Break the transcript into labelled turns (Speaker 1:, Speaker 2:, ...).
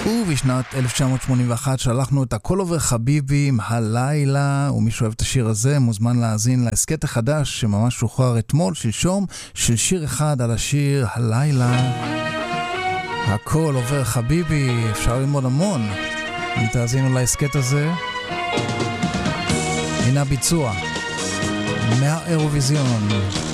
Speaker 1: ובשנת 1981 שלחנו את הכל עובר חביבי עם הלילה, ומי שאוהב את השיר הזה מוזמן להאזין להסקט החדש שממש שוחרר אתמול, שלשום, של שיר אחד על השיר הלילה. הכל עובר חביבי, אפשר ללמוד המון אם תאזינו להסקט הזה. הנה הביצוע מהאירוויזיון.